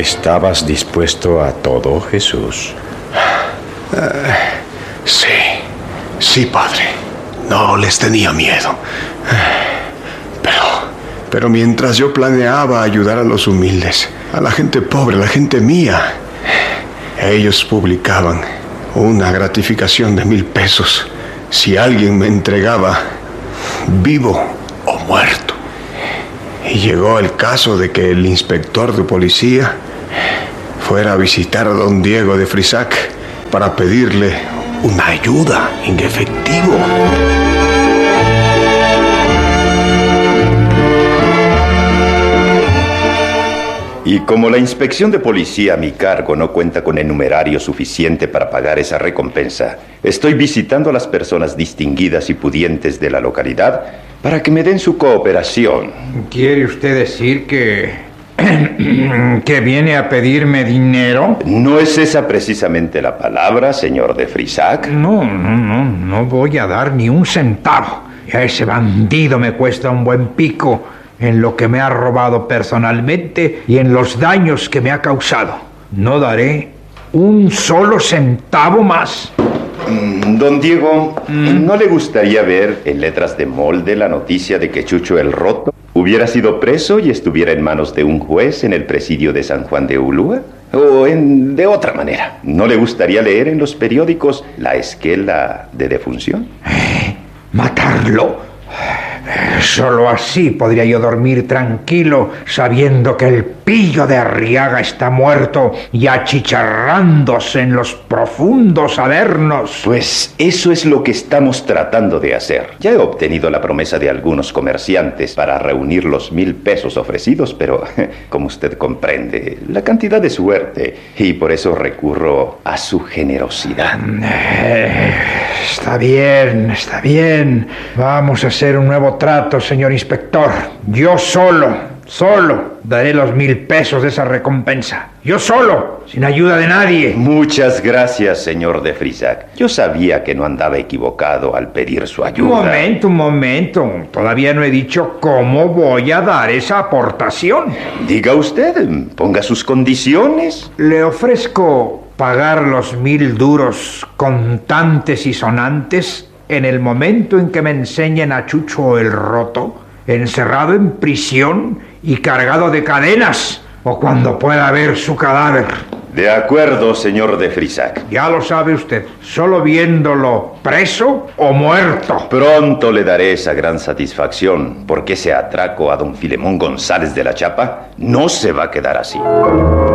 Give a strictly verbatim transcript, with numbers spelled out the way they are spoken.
¿Estabas dispuesto a todo, Jesús? Uh, sí, sí, padre. No les tenía miedo. Pero, pero mientras yo planeaba ayudar a los humildes, a la gente pobre, a la gente mía, ellos publicaban una gratificación de mil pesos si alguien me entregaba vivo o muerto. Y llegó el caso de que el inspector de policía fuera a visitar a don Diego de Frisac para pedirle una ayuda en efectivo. Y como la inspección de policía a mi cargo no cuenta con el numerario suficiente para pagar esa recompensa, estoy visitando a las personas distinguidas y pudientes de la localidad para que me den su cooperación. ¿Quiere usted decir que... que viene a pedirme dinero? ¿No es esa precisamente la palabra, señor de Frisac? No, no, no, no voy a dar ni un centavo. Y a ese bandido me cuesta un buen pico en lo que me ha robado personalmente y en los daños que me ha causado. No daré un solo centavo más. Mm, don Diego, mm. ¿no le gustaría ver en letras de molde la noticia de que Chucho el Roto hubiera sido preso y estuviera en manos de un juez en el presidio de San Juan de Ulúa? O en, de otra manera, ¿no le gustaría leer en los periódicos la esquela de defunción? ¿Eh? ¿Matarlo? Solo así podría yo dormir tranquilo, sabiendo que el pillo de Arriaga está muerto y achicharrándose en los profundos avernos. Pues eso es lo que estamos tratando de hacer. Ya he obtenido la promesa de algunos comerciantes para reunir los mil pesos ofrecidos, pero, como usted comprende, la cantidad de suerte, y por eso recurro a su generosidad. Eh, está bien, está bien. Vamos a hacer un nuevo trato, señor inspector. Yo solo, solo daré los mil pesos de esa recompensa. Yo solo, sin ayuda de nadie. Muchas gracias, señor de Frisac. Yo sabía que no andaba equivocado al pedir su ayuda. Un momento, un momento. Todavía no he dicho cómo voy a dar esa aportación. Diga usted, ponga sus condiciones. Le ofrezco pagar los mil duros contantes y sonantes en el momento en que me enseñen a Chucho el Roto, encerrado en prisión y cargado de cadenas, o cuando pueda ver su cadáver. De acuerdo, señor de Frisac. Ya lo sabe usted, solo viéndolo preso o muerto. Pronto le daré esa gran satisfacción, porque ese atraco a don Filemón González de la Chapa no se va a quedar así.